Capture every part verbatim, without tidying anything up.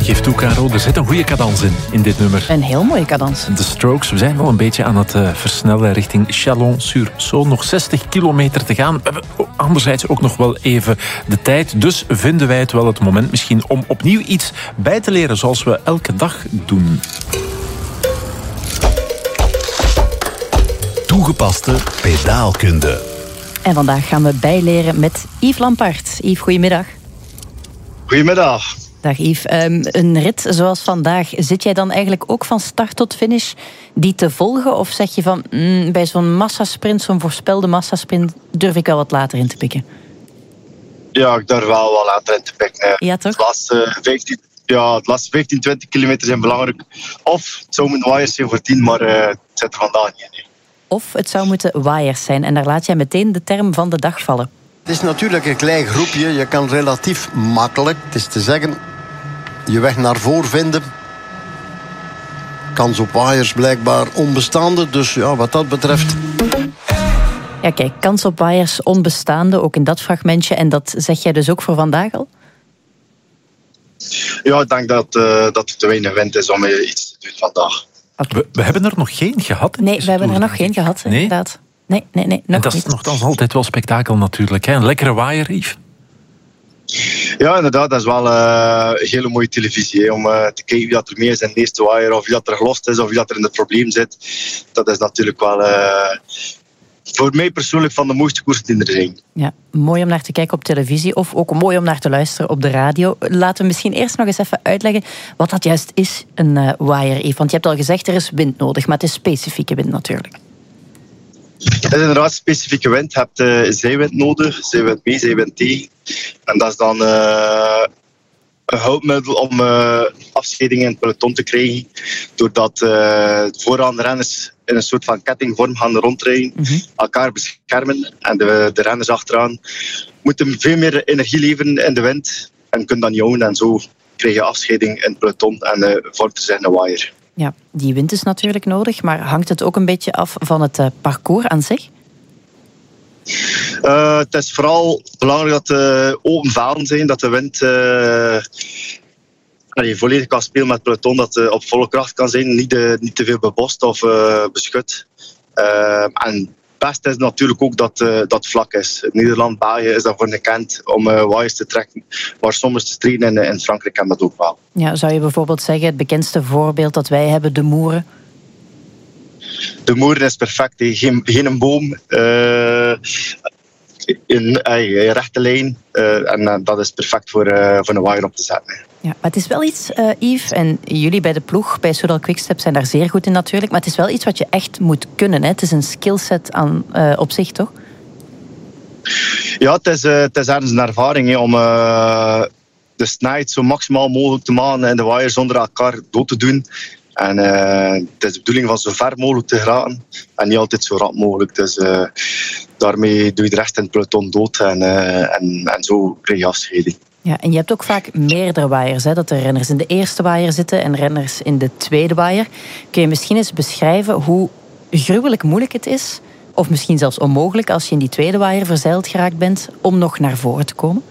Geef toe, Caro, er zit een goede cadans in, in dit nummer. Een heel mooie cadans. De Strokes, we zijn wel een beetje aan het uh, versnellen richting Chalon-sur-Saône. Nog zestig kilometer te gaan. We hebben anderzijds ook nog wel even de tijd. Dus vinden wij het wel het moment misschien om opnieuw iets bij te leren, zoals we elke dag doen. Toegepaste pedaalkunde. En vandaag gaan we bijleren met Yves Lampaert. Yves, goedemiddag. Goedemiddag. Dag Yves. Um, een rit zoals vandaag, zit jij dan eigenlijk ook van start tot finish die te volgen? Of zeg je van, mm, bij zo'n massasprint, zo'n voorspelde massasprint, durf ik wel wat later in te pikken? Ja, ik durf wel wat later in te pikken. Ja, toch? Het laatste vijftien, ja, het laatste vijftien, twintig kilometer zijn belangrijk. Of het zou moeten waaiers zijn voor tien, maar uh, het zit er vandaag niet in. Nee. Of het zou moeten waaiers zijn. En daar laat jij meteen de term van de dag vallen. Het is natuurlijk een klein groepje. Je kan relatief makkelijk, het is te zeggen, je weg naar voren vinden. Kans op waaiers blijkbaar onbestaande. Dus ja, wat dat betreft... Ja, kijk, kans op waaiers onbestaande, ook in dat fragmentje. En dat zeg jij dus ook voor vandaag al? Ja, ik denk dat, uh, dat het te weinig wind is om iets te doen vandaag. Okay. We, we hebben er nog geen gehad. Nee, we hebben er nog geen gehad, nee? inderdaad. Nee, nee, nee, nog en dat niet. is nogthans altijd wel spektakel natuurlijk. Hè? Een lekkere waaier, Yves. Ja, inderdaad. Dat is wel uh, een hele mooie televisie. Hè, om uh, te kijken wie dat er mee is in de eerste waaier. Of wie dat er gelost is, of wie dat er in het probleem zit. Dat is natuurlijk wel... Uh, voor mij persoonlijk van de mooiste koersen die er zijn. Ja, mooi om naar te kijken op televisie. Of ook mooi om naar te luisteren op de radio. Laten we misschien eerst nog eens even uitleggen wat dat juist is, een uh, waaier, Yves. Want je hebt al gezegd, er is wind nodig. Maar het is specifieke wind natuurlijk. Het is inderdaad specifieke wind. Je hebt uh, zijwind nodig. Zijwind mee, zijwind tegen. En dat is dan... Uh, een hulpmiddel om uh, afscheiding in het peloton te krijgen. Doordat uh, vooraan de renners in een soort van kettingvorm gaan rondrijden. Mm-hmm. Elkaar beschermen. En de, de renners achteraan moeten veel meer energie leveren in de wind. En kunnen dat niet houden. En zo krijg je afscheiding in het peloton. En uh, vormt er zich een waaier. Ja, die wind is natuurlijk nodig. Maar hangt het ook een beetje af van het uh, parcours aan zich? Uh, het is vooral belangrijk dat de open velden zijn, dat de wind uh, allee, volledig kan spelen met het peloton, dat het op volle kracht kan zijn, niet, de, niet te veel bebost of uh, beschut. Uh, en het beste is natuurlijk ook dat uh, dat vlak is. In Nederland, België is daarvoor gekend om uh, waaiers te trekken, maar soms te strijden in, in Frankrijk kan dat ook wel. Ja, zou je bijvoorbeeld zeggen, het bekendste voorbeeld dat wij hebben, de Moeren? De Moeren is perfect, he. geen, geen boom, uh, in een rechte lijn. Uh, en uh, dat is perfect voor, uh, voor een waaier op te zetten. Ja, maar het is wel iets, uh, Yves, en jullie bij de ploeg, bij Soudal Quickstep, zijn daar zeer goed in natuurlijk, maar het is wel iets wat je echt moet kunnen. Hè? Het is een skillset aan, uh, op zich, toch? Ja, het is, uh, het is ergens een ervaring he, om uh, de snelheid zo maximaal mogelijk te maken in de waaier zonder elkaar dood te doen. En uh, het is de bedoeling van zo ver mogelijk te geraken en niet altijd zo rap mogelijk. Dus uh, daarmee doe je de rest in het peloton dood en, uh, en, en zo krijg je afscheiding. Ja, en je hebt ook vaak meerdere waaiers, hè? Dat er renners in de eerste waaier zitten en renners in de tweede waaier. Kun je misschien eens beschrijven hoe gruwelijk moeilijk het is, of misschien zelfs onmogelijk als je in die tweede waaier verzeild geraakt bent, om nog naar voren te komen?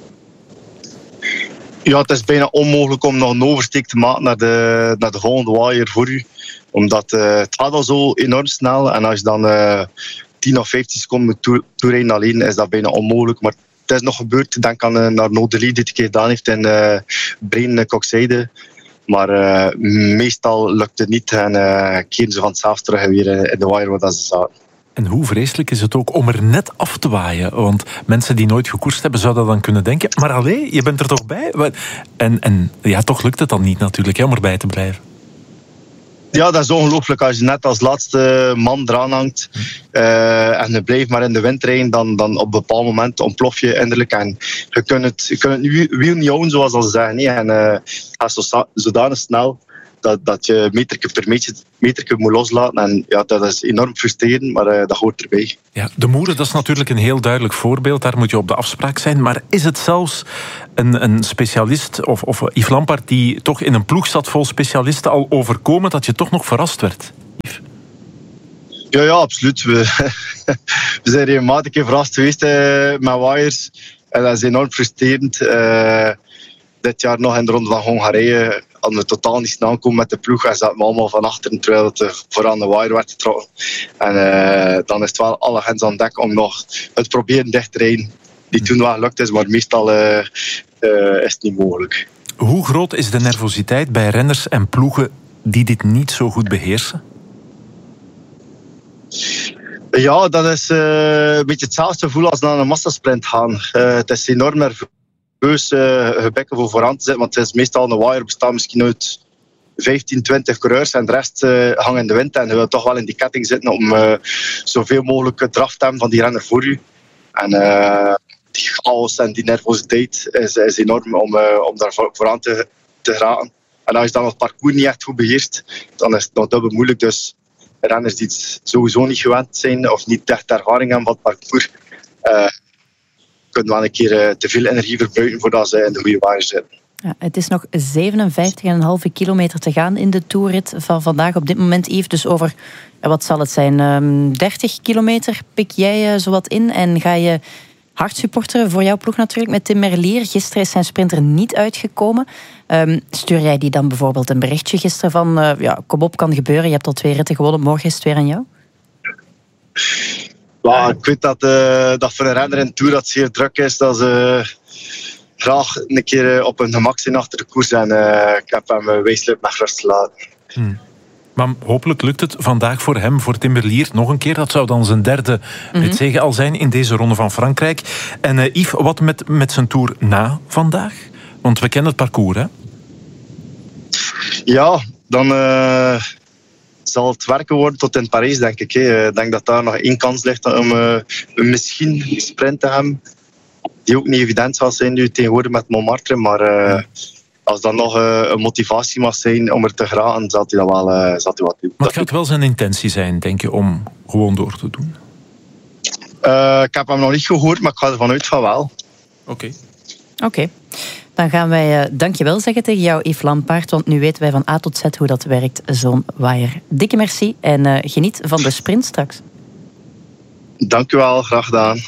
Ja, het is bijna onmogelijk om nog een oversteek te maken naar de, naar de volgende waaier voor u. Omdat uh, het gaat al zo enorm snel. En als je dan uh, tien of vijftien seconden moet toe, toerijden alleen, is dat bijna onmogelijk. Maar het is nog gebeurd. Denk aan uh, naar Nodelie die het een keer gedaan heeft in uh, Breen-Kokzijde. Maar uh, meestal lukt het niet. En uh, keren ze vanzelf terug weer in de waaier waar ze zaten. En hoe vreselijk is het ook om er net af te waaien? Want mensen die nooit gekoerst hebben, zouden dan kunnen denken, maar allee, je bent er toch bij? En, en ja, toch lukt het dan niet natuurlijk, hè, om erbij te blijven. Ja, dat is ongelooflijk. Als je net als laatste man eraan hangt uh, en je blijft maar in de wind rijden, dan, dan op een bepaald moment ontplof je innerlijk. En je kunt het, je kunt het wiel niet houden, zoals ze zeggen. Nee. En uh, het gaat zo, zodanig snel dat, dat je meterke per meter, meterke moet loslaten. En ja, dat is enorm frustrerend, maar uh, dat hoort erbij. Ja, de Moeren, dat is natuurlijk een heel duidelijk voorbeeld. Daar moet je op de afspraak zijn. Maar is het zelfs een, een specialist, of, of Yves Lampaert, die toch in een ploeg zat vol specialisten, al overkomen dat je toch nog verrast werd? Yves? Ja, ja, absoluut. We, we zijn regelmatig verrast geweest uh, met waaiers. En dat is enorm frustrerend. Uh, dit jaar nog in de Ronde van Hongarije hadden we totaal niet snel komen met de ploeg en zaten we allemaal van achteren terwijl het uh, vooraan de wire werd getrokken. En uh, dan is het wel alle hens aan dek om nog het proberen dicht te rijden. Die toen wel gelukt is, maar meestal uh, uh, is het niet mogelijk. Hoe groot is de nervositeit bij renners en ploegen die dit niet zo goed beheersen? Ja, dat is uh, een beetje hetzelfde gevoel als naar een massasprint gaan. Uh, het is enorm nerveus uh, gebekken voor vooraan te zitten, want het is meestal een wire bestaat misschien uit vijftien, twintig coureurs en de rest uh, hangt in de wind en je wilt toch wel in die ketting zitten om uh, zoveel mogelijk draf te hebben van die renner voor u. En uh, die chaos en die nervositeit is, is enorm om, uh, om daar voor, vooraan te, te geraken. En als je dan het parcours niet echt goed beheerst, dan is het nog dubbel moeilijk. Dus renners die het sowieso niet gewend zijn of niet echt ervaring hebben van het parcours, uh, kunnen wel een keer uh, te veel energie verbruiken voordat ze in de goede wagen zitten. Ja, het is nog zevenenvijftig komma vijf kilometer te gaan in de toerrit van vandaag. Op dit moment, Yves, dus over, wat zal het zijn, um, dertig kilometer pik jij uh, zowat in en ga je hard supporteren voor jouw ploeg natuurlijk met Tim Merlier. Gisteren is zijn sprinter niet uitgekomen. Um, stuur jij die dan bijvoorbeeld een berichtje gisteren van uh, ja, kom op, kan gebeuren, je hebt al twee ritten gewonnen, morgen is het weer aan jou? Ja, ik weet dat, uh, dat voor een renner in de Tour dat zeer druk is, dat ze uh, graag een keer uh, op hun gemak zijn achter de koers en uh, ik heb hem uh, wezenlijk met rust gelaten. Hmm. Maar hopelijk lukt het vandaag voor hem, voor Tim Merlier, nog een keer. Dat zou dan zijn derde mm-hmm. zege al zijn in deze Ronde van Frankrijk. En uh, Yves, wat met, met zijn Tour na vandaag? Want we kennen het parcours, hè? Ja, dan uh, zal het werken worden tot in Parijs, denk ik. Hè. Ik denk dat daar nog één kans ligt om uh, misschien een sprint te hebben. Die ook niet evident zal zijn nu tegenwoordig met Montmartre, maar uh, als dat nog uh, een motivatie mag zijn om er te geraken, zal hij dat wel, uh, zal hij wat doen. Maar het gaat wel zijn intentie zijn, denk je, om gewoon door te doen? Uh, ik heb hem nog niet gehoord, maar ik ga ervan uit van wel. Oké. Okay. Oké. Okay. Dan gaan wij uh, dankjewel zeggen tegen jou, Yves Lampaert, want nu weten wij van A tot Z hoe dat werkt, zo'n waaier. Dikke merci en uh, geniet van de sprint straks. Dank u wel, graag gedaan.